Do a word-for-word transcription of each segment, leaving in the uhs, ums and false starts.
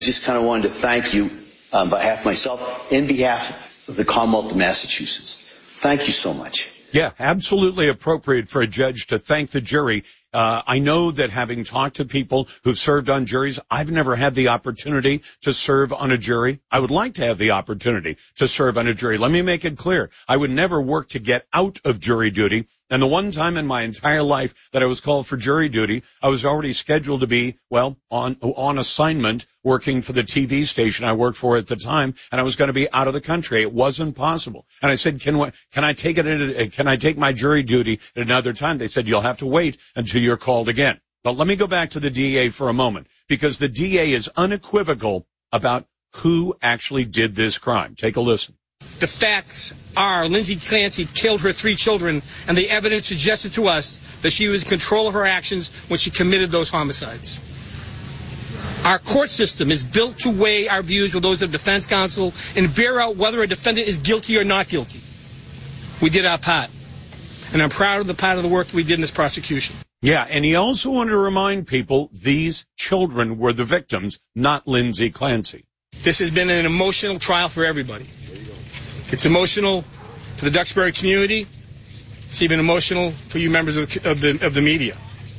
Just kind of wanted to thank you on behalf of myself and behalf of the Commonwealth of Massachusetts. Thank you so much. Yeah, absolutely appropriate for a judge to thank the jury. Uh, I know that having talked to people who've served on juries, I've never had the opportunity to serve on a jury. I would like to have the opportunity to serve on a jury. Let me make it clear. I would never work to get out of jury duty. And the one time in my entire life that I was called for jury duty, I was already scheduled to be, well, on, on assignment working for the T V station I worked for at the time, and I was going to be out of the country. It wasn't possible. And I said, can, can I take it, at, can I take my jury duty at another time? They said, you'll have to wait until you're called again. But let me go back to the D A for a moment, because the D A is unequivocal about who actually did this crime. Take a listen. The facts are Lindsay Clancy killed her three children, and the evidence suggested to us that she was in control of her actions when she committed those homicides. Our court system is built to weigh our views with those of defense counsel and bear out whether a defendant is guilty or not guilty. We did our part, and I'm proud of the part of the work that we did in this prosecution. Yeah, and he also wanted to remind people these children were the victims, not Lindsay Clancy. This has been an emotional trial for everybody. It's emotional for the Duxbury community. It's even emotional for you members of the, of the, of the media.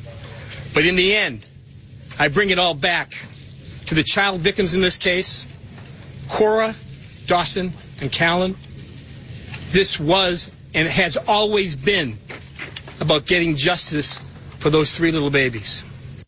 But in the end, I bring it all back to the child victims in this case, Cora, Dawson, and Callan. This was and has always been about getting justice for those three little babies.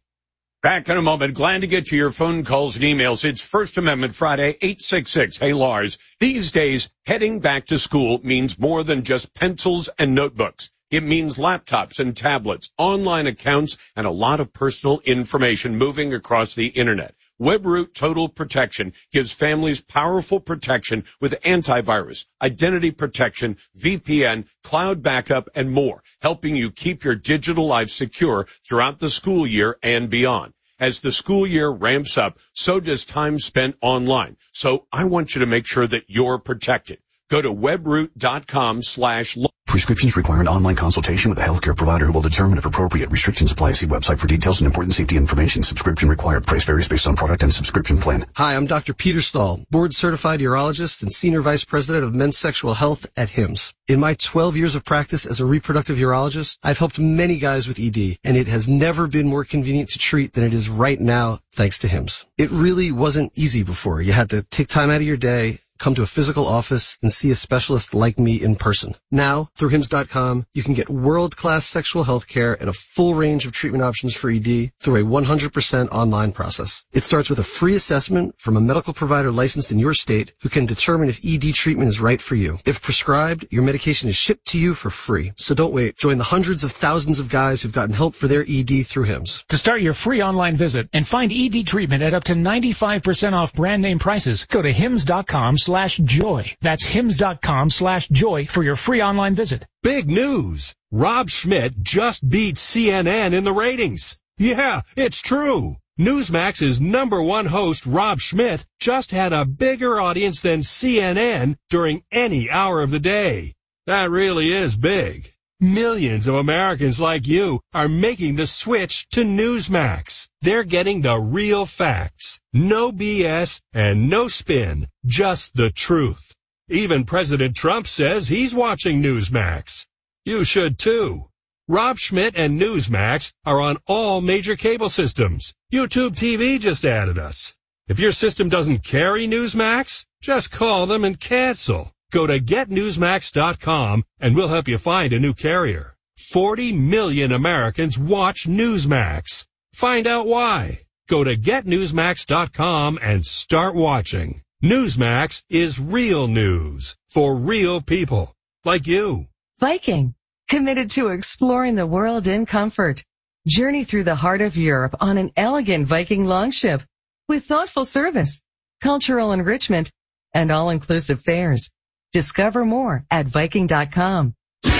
Back in a moment. Glad to get to your phone calls and emails. It's First Amendment Friday, eight six six. Hey, Lars. These days, heading back to school means more than just pencils and notebooks. It means laptops and tablets, online accounts, and a lot of personal information moving across the internet. WebRoot Total Protection gives families powerful protection with antivirus, identity protection, V P N, cloud backup, and more, helping you keep your digital life secure throughout the school year and beyond. As the school year ramps up, so does time spent online. So I want you to make sure that you're protected. Go to webroot.com slash Prescriptions require an online consultation with a healthcare provider who will determine if appropriate. Restrictions apply. See website for details and important safety information. Subscription required. Price varies based on product and subscription plan. Hi, I'm Doctor Peter Stahl, board-certified urologist and senior vice president of men's sexual health at Hims. In my twelve years of practice as a reproductive urologist, I've helped many guys with E D, and it has never been more convenient to treat than it is right now, thanks to Hims. It really wasn't easy before. You had to take time out of your day, come to a physical office, and see a specialist like me in person. Now, through hims dot com, you can get world-class sexual health care and a full range of treatment options for E D through a one hundred percent online process. It starts with a free assessment from a medical provider licensed in your state who can determine if E D treatment is right for you. If prescribed, your medication is shipped to you for free. So don't wait. Join the hundreds of thousands of guys who've gotten help for their E D through Hims. To start your free online visit and find E D treatment at up to ninety-five percent off brand name prices, go to hims dot com slash joy. That's hims dot com slash joy for your free online visit. Big news! Rob Schmidt just beat C N N in the ratings. Yeah, it's true. Newsmax's number one host, Rob Schmidt, just had a bigger audience than C N N during any hour of the day. That really is big. Millions of Americans like you are making the switch to Newsmax. They're getting the real facts. No B S and no spin. Just the truth. Even President Trump says he's watching Newsmax. You should too. Rob Schmidt and Newsmax are on all major cable systems. YouTube T V just added us. If your system doesn't carry Newsmax, just call them and cancel. Go to get newsmax dot com and we'll help you find a new carrier. forty million Americans watch Newsmax. Find out why. Go to get newsmax dot com and start watching. Newsmax is real news for real people like you. Viking, committed to exploring the world in comfort. Journey through the heart of Europe on an elegant Viking longship with thoughtful service, cultural enrichment, and all-inclusive fares. Discover more at viking dot com.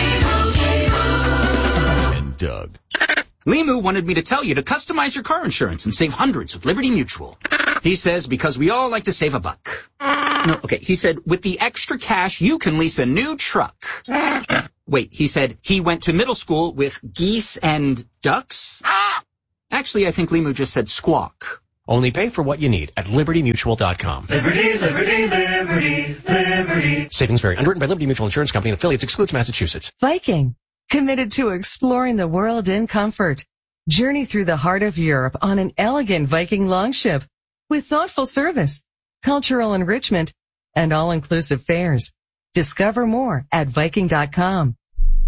And Doug. Limu wanted me to tell you to customize your car insurance and save hundreds with Liberty Mutual. He says because we all like to save a buck. No, okay, he said with the extra cash you can lease a new truck. Wait, he said he went to middle school with geese and ducks? Actually, I think Limu just said squawk. Only pay for what you need at Liberty Mutual dot com. Liberty, Liberty, Liberty, Liberty. Savings vary. Underwritten by Liberty Mutual Insurance Company and affiliates. Excludes Massachusetts. Viking, committed to exploring the world in comfort. Journey through the heart of Europe on an elegant Viking longship with thoughtful service, cultural enrichment, and all-inclusive fares. Discover more at Viking dot com.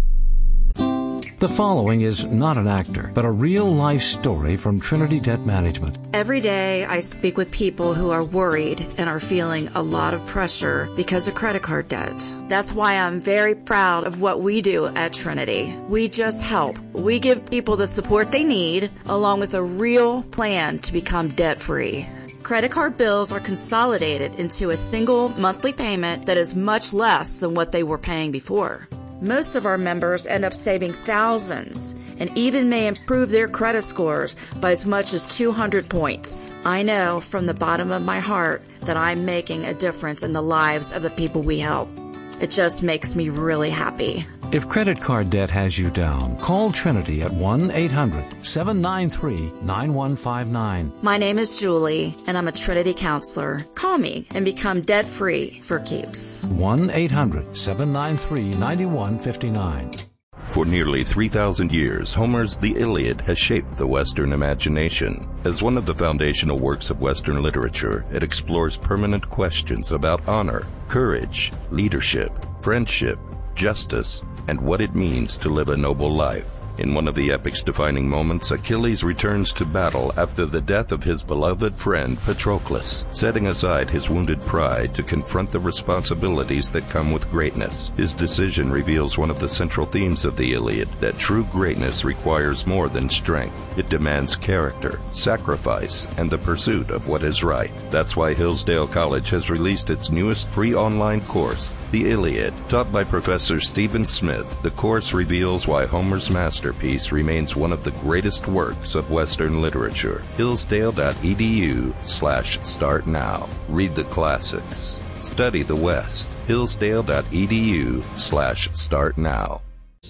The following is not an actor, but a real-life story from Trinity Debt Management. Every day I speak with people who are worried and are feeling a lot of pressure because of credit card debt. That's why I'm very proud of what we do at Trinity. We just help. We give people the support they need, along with a real plan to become debt-free. Credit card bills are consolidated into a single monthly payment that is much less than what they were paying before. Most of our members end up saving thousands and even may improve their credit scores by as much as two hundred points. I know from the bottom of my heart that I'm making a difference in the lives of the people we help. It just makes me really happy. If credit card debt has you down, call Trinity at one eight hundred seven nine three nine one five nine. My name is Julie, and I'm a Trinity counselor. Call me and become debt-free for keeps. one eight hundred seven nine three nine one five nine. For nearly three thousand years, Homer's The Iliad has shaped the Western imagination. As one of the foundational works of Western literature, it explores permanent questions about honor, courage, leadership, friendship, justice, and what it means to live a noble life. In one of the epic's defining moments, Achilles returns to battle after the death of his beloved friend Patroclus, setting aside his wounded pride to confront the responsibilities that come with greatness. His decision reveals one of the central themes of the Iliad, that true greatness requires more than strength. It demands character, sacrifice, and the pursuit of what is right. That's why Hillsdale College has released its newest free online course, The Iliad. Taught by Professor Stephen Smith, the course reveals why Homer's master Masterpiece remains one of the greatest works of Western literature. Hillsdale.edu slash start now. Read the classics. Study the West. Hillsdale.edu slash start now.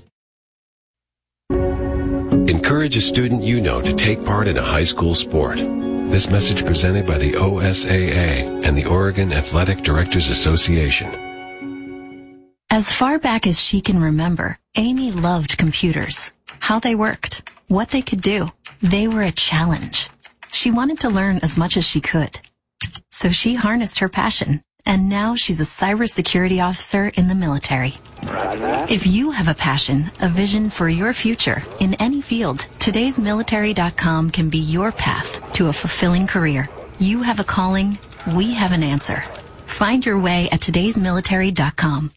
Encourage a student you know to take part in a high school sport. This message presented by the O S A A and the Oregon Athletic Directors Association. As far back as she can remember, Amy loved computers. How they worked, what they could do. They were a challenge. She wanted to learn as much as she could. So she harnessed her passion, and now she's a cybersecurity officer in the military. If you have a passion, a vision for your future in any field, todays military dot com can be your path to a fulfilling career. You have a calling, we have an answer. Find your way at todays military dot com.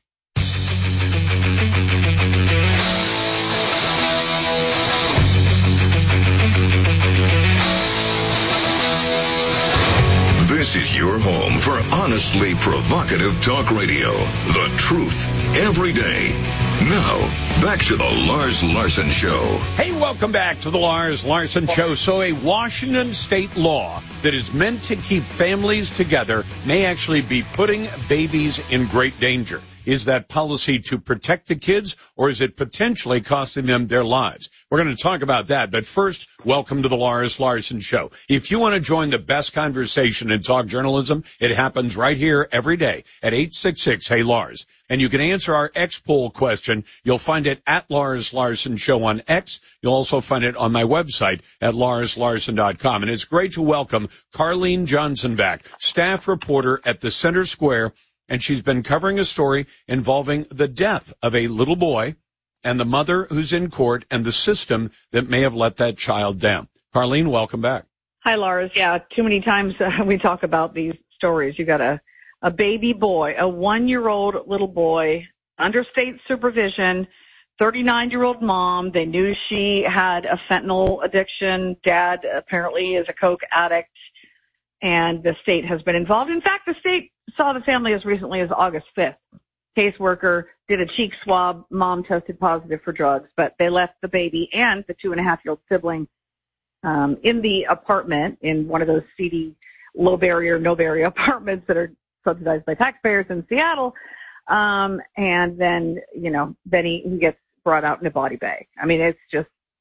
This is your home for honestly provocative talk radio. The truth, every day. Now, back to the Lars Larson Show. Hey, welcome back to the Lars Larson Show. So a Washington state law that is meant to keep families together may actually be putting babies in great danger. Is that policy to protect the kids, or is it potentially costing them their lives? We're going to talk about that. But first, welcome to the Lars Larson Show. If you want to join the best conversation in talk journalism, it happens right here every day at eight six six, hey Lars. And you can answer our X poll question. You'll find it at Lars Larson Show on X. You'll also find it on my website at lars larson dot com. And it's great to welcome Carlene Johnson back, staff reporter at the Center Square. And she's been covering a story involving the death of a little boy and the mother who's in court and the system that may have let that child down. Carlene, welcome back. Hi, Lars. Yeah, too many times uh, we talk about these stories. You got a, a baby boy, a one-year-old little boy under state supervision, thirty-nine-year-old mom. They knew she had a fentanyl addiction. Dad apparently is a coke addict, and the state has been involved. In fact, the state saw the family as recently as August fifth. Caseworker did a cheek swab. Mom tested positive for drugs, but they left the baby and the two-and-a-half-year-old sibling um, in the apartment in one of those seedy, low-barrier, no-barrier apartments that are subsidized by taxpayers in Seattle. Um, and then, you know, then he, he gets brought out in a body bag. I mean, it's just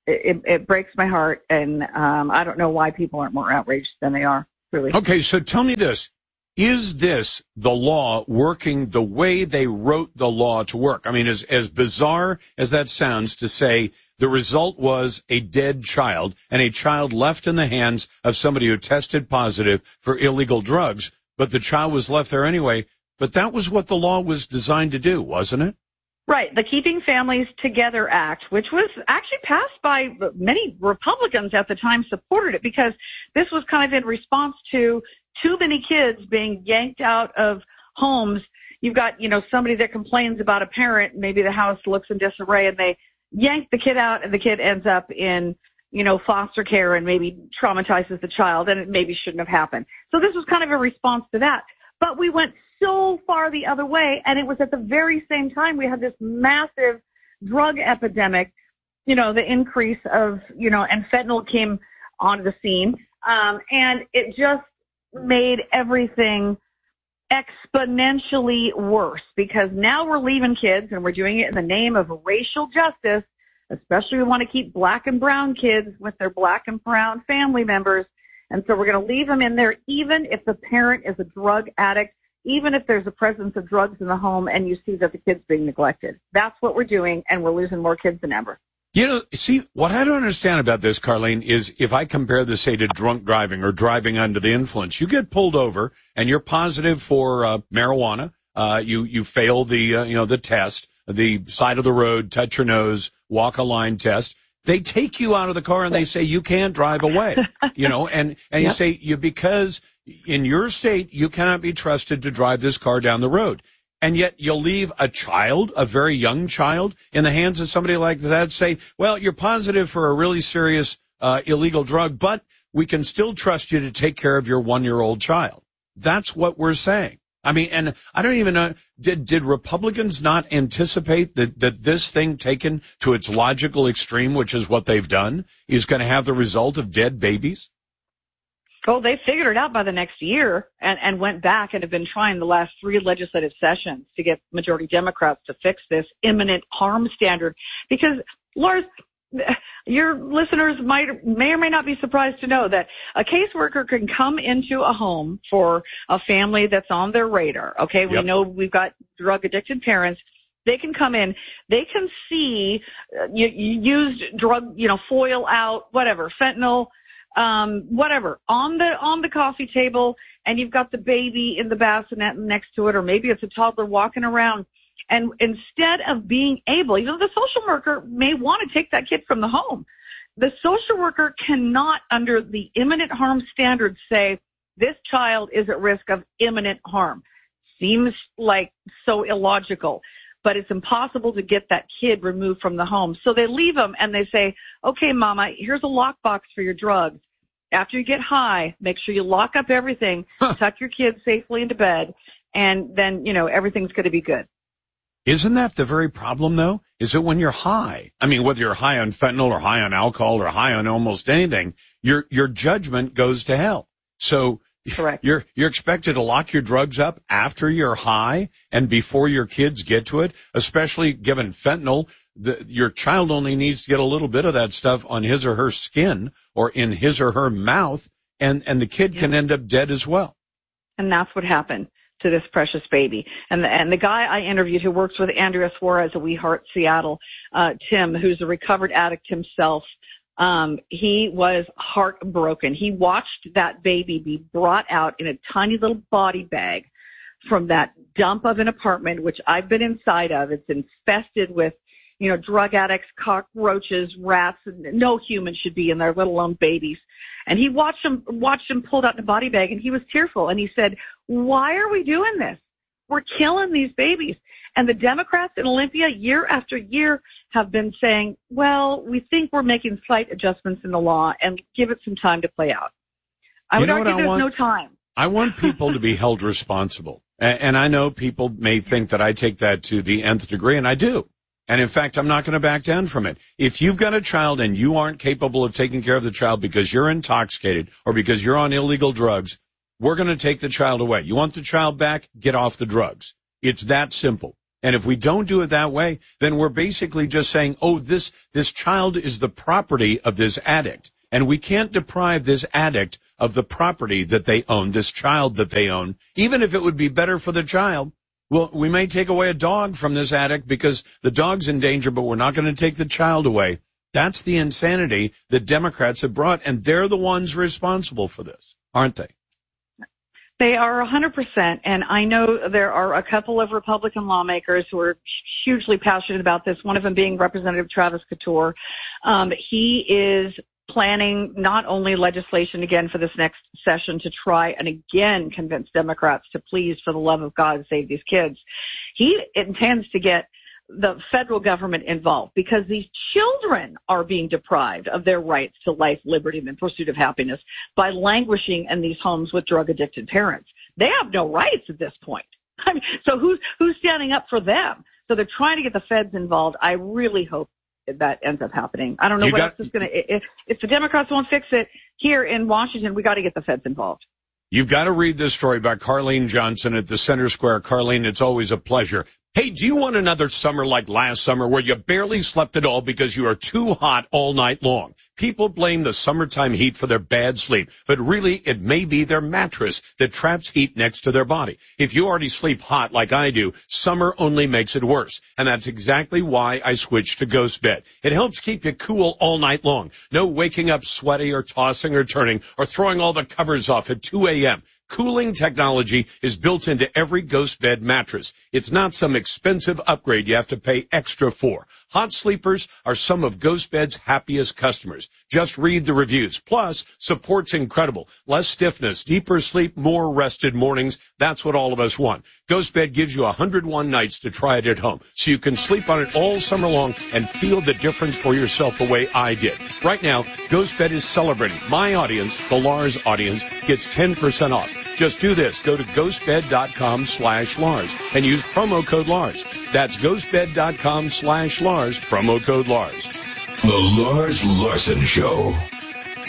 it, it breaks my heart, and um, I don't know why people aren't more outraged than they are, really. Okay, so tell me this. Is this the law working the way they wrote the law to work? I mean, as, as bizarre as that sounds to say the result was a dead child and a child left in the hands of somebody who tested positive for illegal drugs, but the child was left there anyway. But that was what the law was designed to do, wasn't it? Right. The Keeping Families Together Act, which was actually passed by many Republicans at the time, supported it because this was kind of in response to too many kids being yanked out of homes. You've got, you know, somebody that complains about a parent, maybe the house looks in disarray, and they yank the kid out, and the kid ends up in, you know, foster care and maybe traumatizes the child, and it maybe shouldn't have happened. So this was kind of a response to that. But we went so far the other way, and it was at the very same time we had this massive drug epidemic, you know, the increase of, you know, and fentanyl came onto the scene, um, and it just made everything exponentially worse because now we're leaving kids, and we're doing it in the name of racial justice. Especially we want to keep black and brown kids with their black and brown family members. And so we're going to leave them in there even if the parent is a drug addict, even if there's a presence of drugs in the home and you see that the kid's being neglected. That's what we're doing, and we're losing more kids than ever. You know, see, what I don't understand about this, Carlene, is if I compare this, say, to drunk driving or driving under the influence, you get pulled over and you're positive for uh, marijuana. Uh, you, you fail the, uh, you know, the test, the side of the road, touch your nose, walk a line test. They take you out of the car and they say you can't drive away, you know, and, and you yep. say you, because in your state, you cannot be trusted to drive this car down the road. And yet you'll leave a child, a very young child, in the hands of somebody like that, say, well, you're positive for a really serious uh, illegal drug, but we can still trust you to take care of your one-year-old child. That's what we're saying. I mean, and I don't even know, did did Republicans not anticipate that, that this thing taken to its logical extreme, which is what they've done, is going to have the result of dead babies? Oh, they figured it out by the next year and, and went back and have been trying the last three legislative sessions to get majority Democrats to fix this imminent harm standard. Because, Lars, your listeners might may or may not be surprised to know that a caseworker can come into a home for a family that's on their radar. Okay, we yep. know we've got drug-addicted parents. They can come in. They can see uh, you, you used drug, you know, foil out, whatever, fentanyl, um, whatever, on the on the coffee table, and you've got the baby in the bassinet next to it, or maybe it's a toddler walking around. And instead of being able, you know, the social worker may want to take that kid from the home. The social worker cannot, under the imminent harm standard, say this child is at risk of imminent harm. Seems like so illogical, but it's impossible to get that kid removed from the home. So they leave them and they say, okay, mama, here's a lockbox for your drugs. After you get high, make sure you lock up everything, tuck your kids safely into bed, and then, you know, everything's going to be good. Isn't that the very problem, though? Is it when you're high? I mean, whether you're high on fentanyl or high on alcohol or high on almost anything, your your judgment goes to hell. So Correct. you're you're expected to lock your drugs up after you're high and before your kids get to it, especially given fentanyl. The, your child only needs to get a little bit of that stuff on his or her skin or in his or her mouth, and, and the kid yeah. can end up dead as well. And that's what happened to this precious baby. And the, and the guy I interviewed who works with Andrea Suarez at We Heart Seattle, uh, Tim, who's a recovered addict himself, um, he was heartbroken. He watched that baby be brought out in a tiny little body bag from that dump of an apartment, which I've been inside of. It's infested with, you know, drug addicts, cockroaches, rats. No human should be in there, let alone babies. And he watched him, watched him pulled out in a body bag, and he was tearful. And he said, why are we doing this? We're killing these babies. And the Democrats in Olympia, year after year, have been saying, well, we think we're making slight adjustments in the law and give it some time to play out. I you would know argue I there's want? no time. I want people to be held responsible. And I know people may think that I take that to the nth degree, and I do. And in fact, I'm not going to back down from it. If you've got a child and you aren't capable of taking care of the child because you're intoxicated or because you're on illegal drugs, we're going to take the child away. You want the child back? Get off the drugs. It's that simple. And if we don't do it that way, then we're basically just saying, oh, this, this child is the property of this addict. And we can't deprive this addict of the property that they own, this child that they own, even if it would be better for the child. Well, we may take away a dog from this addict because the dog's in danger, but we're not going to take the child away. That's the insanity that Democrats have brought, and they're the ones responsible for this, aren't they? They are one hundred percent, and I know there are a couple of Republican lawmakers who are hugely passionate about this, one of them being Representative Travis Couture. Um, he is planning not only legislation again for this next session to try and again convince Democrats to please, for the love of God, save these kids. He intends to get the federal government involved because these children are being deprived of their rights to life, liberty, and pursuit of happiness by languishing in these homes with drug-addicted parents. They have no rights at this point. I mean, so who's who's standing up for them? So they're trying to get the feds involved. I really hope that ends up happening. I don't know you what got, else is going to, if, if the Democrats won't fix it here in Washington, we got to get the feds involved. You've got to read this story by Carlene Johnson at the Center Square. Carlene, it's always a pleasure. Hey, do you want another summer like last summer where you barely slept at all because you are too hot all night long? People blame the summertime heat for their bad sleep, but really it may be their mattress that traps heat next to their body. If you already sleep hot like I do, summer only makes it worse. And that's exactly why I switched to Ghost Bed. It helps keep you cool all night long. No waking up sweaty or tossing or turning or throwing all the covers off at two a.m. Cooling technology is built into every Ghost Bed mattress. It's not some expensive upgrade you have to pay extra for. Hot sleepers are some of Ghost Bed's happiest customers. Just read the reviews. Plus, support's incredible. Less stiffness, deeper sleep, more rested mornings. That's what all of us want. Ghost Bed gives you one hundred one nights to try it at home, so you can sleep on it all summer long and feel the difference for yourself the way I did. Right now, Ghost Bed is celebrating. My audience, the Lars audience, gets ten percent off. Just do this. Go to ghostbed.com slash Lars and use promo code Lars. That's ghostbed.com slash Lars, promo code Lars. The Lars Larson Show.